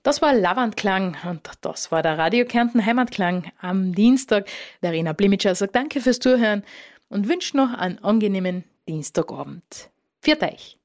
Das war Lavandklang und das war der Radio Kärnten Heimatklang am Dienstag. Verena Blimitscher sagt danke fürs Zuhören und wünscht noch einen angenehmen Dienstagabend. Viert euch!